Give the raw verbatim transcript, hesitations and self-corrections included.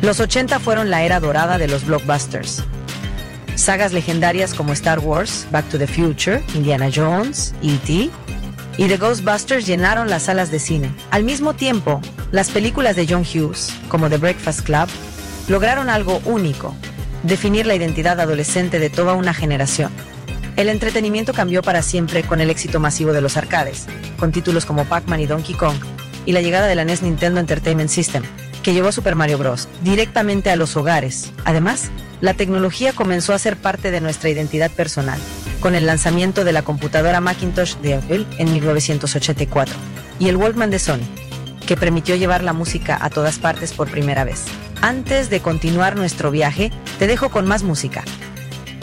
Los ochenta fueron la era dorada de los blockbusters. Sagas legendarias como Star Wars, Back to the Future, Indiana Jones, E T y The Ghostbusters llenaron las salas de cine. Al mismo tiempo, las películas de John Hughes, como The Breakfast Club, lograron algo único: definir la identidad adolescente de toda una generación. El entretenimiento cambió para siempre con el éxito masivo de los arcades, con títulos como Pac-Man y Donkey Kong, y la llegada de la N E S Nintendo Entertainment System, que llevó Super Mario Bros. Directamente a los hogares. Además, la tecnología comenzó a ser parte de nuestra identidad personal, con el lanzamiento de la computadora Macintosh de Apple en mil novecientos ochenta y cuatro y el Walkman de Sony, que permitió llevar la música a todas partes por primera vez. Antes de continuar nuestro viaje, te dejo con más música.